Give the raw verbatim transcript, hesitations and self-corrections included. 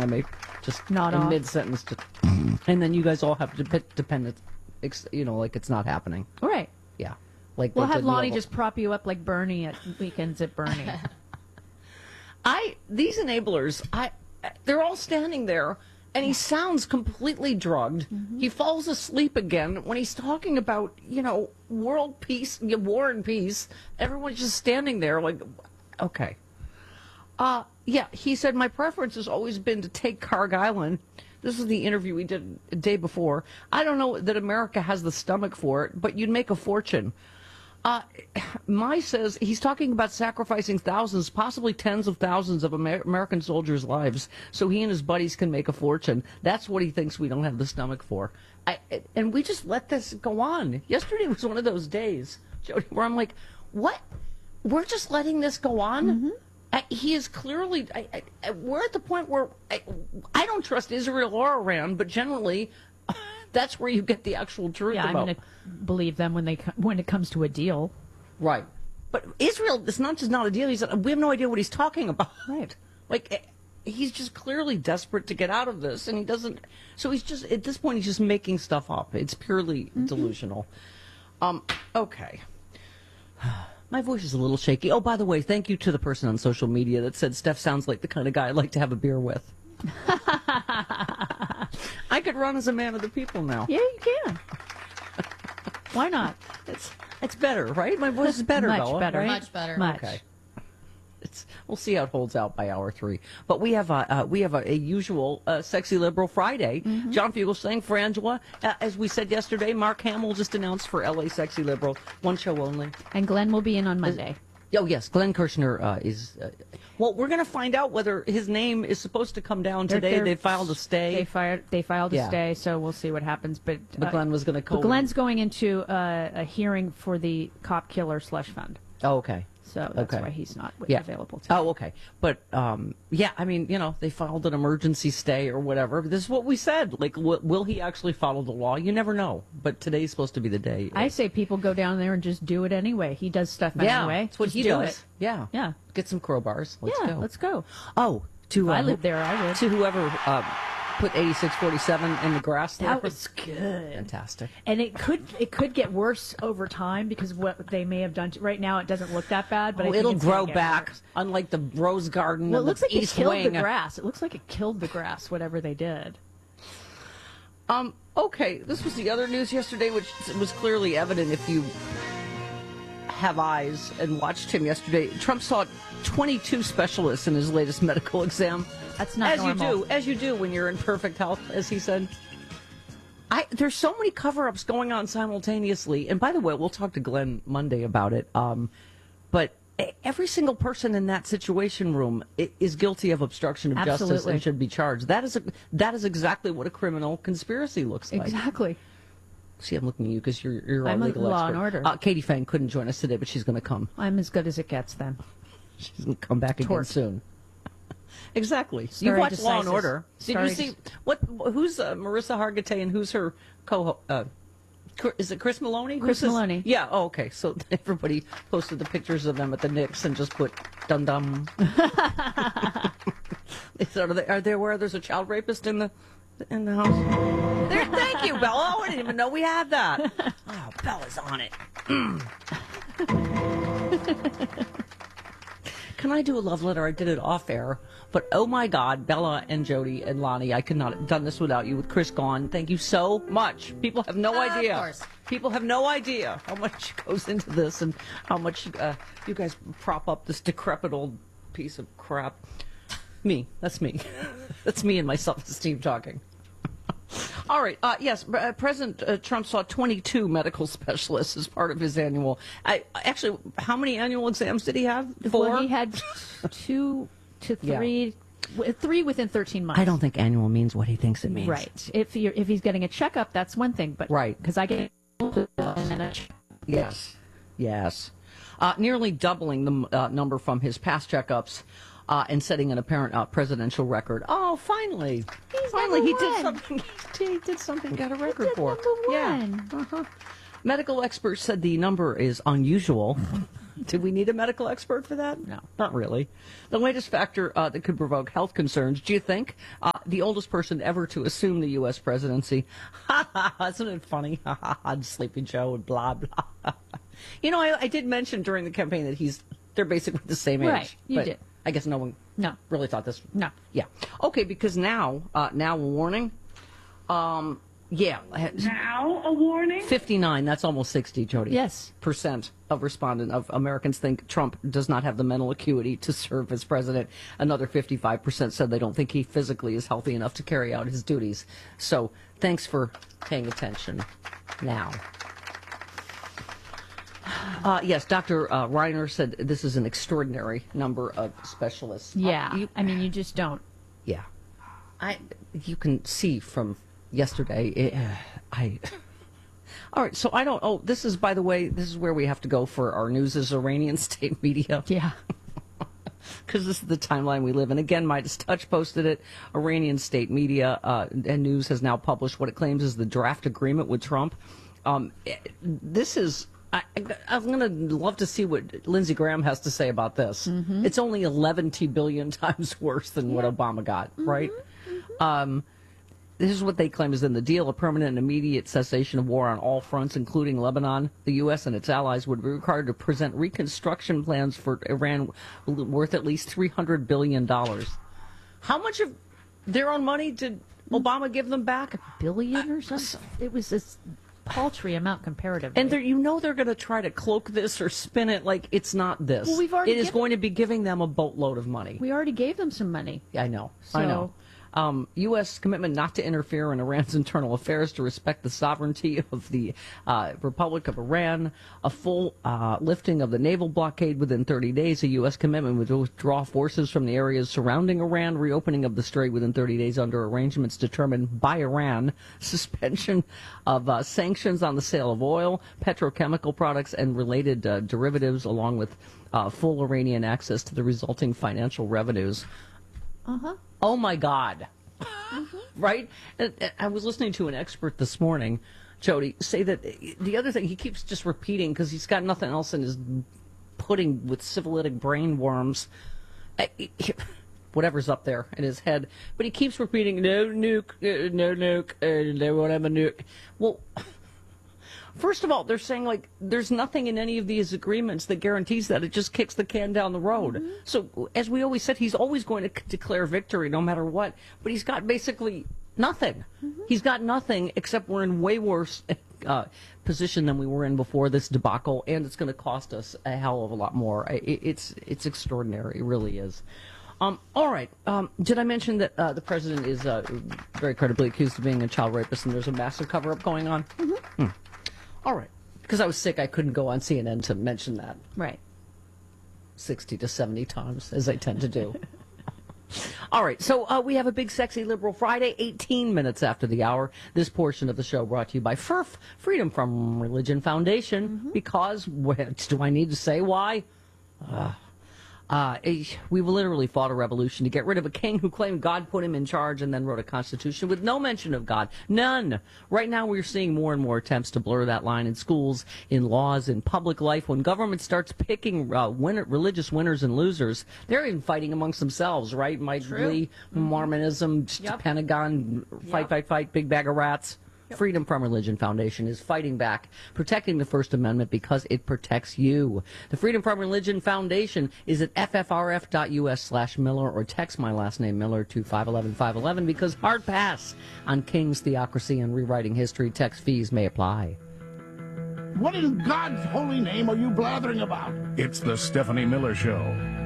I may just Nod in off. mid-sentence, just, and then you guys all have to dep- depend, ex- you know, like it's not happening. Right. Yeah. Like We'll the- have the- Lonnie the- just prop you up like Bernie at weekends at Bernie. I these enablers, I they're all standing there, and he sounds completely drugged. Mm-hmm. He falls asleep again when he's talking about, you know, world peace, yeah, war and peace. Everyone's just standing there like, okay. Uh, yeah, he said, my preference has always been to take Carg Island. This is the interview we did a day before. I don't know that America has the stomach for it, but you'd make a fortune. Uh, Mai says he's talking about sacrificing thousands, possibly tens of thousands of Amer- American soldiers' lives so he and his buddies can make a fortune. That's what he thinks we don't have the stomach for. I, and we just let this go on. Yesterday was one of those days, Jody, where I'm like, what? We're just letting this go on? Mm-hmm. I, he is clearly, I, I, we're at the point where I, I don't trust Israel or Iran, but generally that's where you get the actual truth Yeah, about. I'm going to believe them when they co- when it comes to a deal. Right. But Israel, it's not just not a deal. He's, we have no idea what he's talking about. Right. Like, he's just clearly desperate to get out of this, and he doesn't. So he's just, at this point, he's just making stuff up. It's purely mm-hmm. delusional. Um. Okay. My voice is a little shaky. Oh, by the way, thank you to the person on social media that said Steph sounds like the kind of guy I'd like to have a beer with. I could run as a man of the people now. Yeah, you can. Why not? It's it's better, right? My voice is better, Much Bella, better. right? Much better. Much. Okay. It's, we'll see how it holds out by hour three. But we have a uh, we have a, a usual uh, Sexy Liberal Friday. Mm-hmm. John Fugelsang for Angela. Uh, as we said yesterday, Mark Hamill just announced for L A Sexy Liberal. One show only. And Glenn will be in on Monday. Oh, yes. Glenn Kirshner uh, is... Uh, well, we're going to find out whether his name is supposed to come down today. They're, they're, they filed a stay. They, fired, they filed a Yeah. stay, so we'll see what happens. But, but uh, Glenn was going to co- But Glenn's going into uh, a hearing for the Cop Killer Slush Fund. Oh, okay. So that's okay. why he's not yeah. available today. Oh, okay. But, um, yeah, I mean, you know, they filed an emergency stay or whatever. This is what we said. Like, w- will he actually follow the law? You never know. But today's supposed to be the day. I say people go down there and just do it anyway. He does stuff yeah, anyway. that's what just he do does. It. Yeah. Yeah. Get some crowbars. Let's yeah, go. let's go. Oh, to If uh, I lived there, I would. To whoever uh, put eighty-six forty-seven in the grass there. That was good. Fantastic. And it could it could get worse over time because what they may have done to, right now it doesn't look that bad, but oh, I think it'll it's gonna grow get back. worse. Unlike the Rose Garden. Well, it and looks the like it East killed Wing. the grass. It looks like it killed the grass, whatever they did. Um. Okay, this was the other news yesterday, which was clearly evident if you have eyes and watched him yesterday. Trump saw twenty-two specialists in his latest medical exam. That's not as normal. you do, as you do when you're in perfect health, as he said. I there's so many cover-ups going on simultaneously, and by the way, we'll talk to Glenn Monday about it. Um, but every single person in that situation room is guilty of obstruction of Absolutely. justice and should be charged. That is a, that is exactly what a criminal conspiracy looks like. Exactly. See, I'm looking at you because you're you're I'm our a legal law expert. and order. Uh, Katie Fang couldn't join us today, but she's going to come. I'm as good as it gets then. She's going to come back again Tort. soon. Exactly. Stare You watched Law and decisis. Order. Did Stare you see what? Who's uh, Marissa Hargitay and who's her co? Uh, is it Chris Maloney? Chris Who's his- Maloney. Yeah. Oh, okay. So everybody posted the pictures of them at the Knicks and just put dum dum. They said, are, they, are there where there's a child rapist in the in the house? There. Thank you, Bella. I didn't even know we had that. Oh, Bella's on it. Can I do a love letter? I did it off air. But oh my God, Bella and Jody and Lonnie, I could not have done this without you with Chris gone. Thank you so much. People have no Uh, idea. of course. People have no idea how much goes into this and how much uh, you guys prop up this decrepit old piece of crap. Me. That's me. That's me and my self-esteem talking. All right. Uh, yes, uh, President uh, Trump saw twenty-two medical specialists as part of his annual. I, actually, how many annual exams did he have? Four? Well, he had two to Yeah. three, w- three within thirteen months. I don't think annual means what he thinks it means. Right. If you're, if he's getting a checkup, that's one thing. But Right. because I get and then a check- Yes. Yes. Uh, nearly doubling the uh, number from his past checkups uh, and setting an apparent uh, presidential record. Oh, finally. He's finally, number he did one. something. He did something, got a record did for. number one. Yeah. Uh-huh. Medical experts said the number is unusual. Do we need a medical expert for that? No. Not really. The latest factor uh, that could provoke health concerns, do you think? Uh, the oldest person ever to assume the U S presidency. Ha ha! Isn't it funny? Ha ha ha! Sleepy Joe and blah blah. You know, I, I did mention during the campaign that he's they're basically the same age. Right, you but did. I guess no one No. really thought this. No. Yeah. Okay, because now, uh, now a warning. Um, yeah. Now a warning? fifty-nine, that's almost sixty, Jody. Yes. Percent of respondent of Americans think Trump does not have the mental acuity to serve as president. Another fifty-five percent said they don't think he physically is healthy enough to carry out his duties. So thanks for paying attention now. Uh, yes, Doctor Uh, Reiner said this is an extraordinary number of specialists. Yeah. Uh, you, I mean, you just don't. yeah. I. You can see from yesterday, it, I... All right, so I don't... Oh, this is, by the way, this is where we have to go for our news is Iranian state media. Yeah. Because this is the timeline we live in. Again, Midas Touch posted it. Iranian state media uh, and news has now published what it claims is the draft agreement with Trump. Um, this is... I, I'm going to love to see what Lindsey Graham has to say about this. Mm-hmm. It's only eleven billion times worse than what Obama got, mm-hmm. right? Mm-hmm. Um, this is what they claim is in the deal. A permanent and immediate cessation of war on all fronts, including Lebanon. The U S and its allies would be required to present reconstruction plans for Iran worth at least three hundred billion dollars. How much of their own money did Obama give them back? A billion or something? It was this paltry amount comparatively. And you know they're going to try to cloak this or spin it like it's not this. Well, we've already it is given- going to be giving them a boatload of money. We already gave them some money. I know. So, I know. Um, U S commitment not to interfere in Iran's internal affairs, to respect the sovereignty of the uh, Republic of Iran, a full uh, lifting of the naval blockade within thirty days, a U S commitment to withdraw forces from the areas surrounding Iran, reopening of the strait within thirty days under arrangements determined by Iran, suspension of uh, sanctions on the sale of oil, petrochemical products, and related uh, derivatives, along with uh, full Iranian access to the resulting financial revenues. Uh-huh. Oh, my God. Mm-hmm. Right? And, and I was listening to an expert this morning, Jody, say that the other thing, he keeps just repeating because he's got nothing else in his pudding with syphilitic brain worms. I, he, whatever's up there in his head. But he keeps repeating, no nuke, uh, no nuke, uh, they won't have a nuke. Well... First of all, they're saying, like, there's nothing in any of these agreements that guarantees that. It just kicks the can down the road. Mm-hmm. So, as we always said, he's always going to c- declare victory no matter what. But he's got basically nothing. Mm-hmm. He's got nothing except we're in way worse uh, position than we were in before this debacle, and it's going to cost us a hell of a lot more. It, it's, it's extraordinary. It really is. Um, all right. Um, did I mention that uh, the president is uh, very credibly accused of being a child rapist, and there's a massive cover-up going on? Mm-hmm. Hmm. All right. Because I was sick, I couldn't go on C N N to mention that. Right. sixty to seventy times, as I tend to do. All right. So uh, we have a big, sexy Liberal Friday, eighteen minutes after the hour. This portion of the show brought to you by F R F, Freedom from Religion Foundation. Mm-hmm. Because, what, do I need to say why? Uh, Uh, we literally fought a revolution to get rid of a king who claimed God put him in charge and then wrote a constitution with no mention of God. None. Right now we're seeing more and more attempts to blur that line in schools, in laws, in public life. When government starts picking uh, winner, religious winners and losers, they're even fighting amongst themselves, right? Mike Lee, mm-hmm. Mormonism, yep. Pentagon, fight, yep. fight, fight, big bag of rats. Freedom from Religion Foundation is fighting back, protecting the First Amendment because it protects you. The Freedom from Religion Foundation is at ffrf.us slash Miller, or text my last name Miller to five one one five one one, because hard pass on King's theocracy and rewriting history. Text fees may apply. What in God's holy name are you blathering about? It's the Stephanie Miller Show.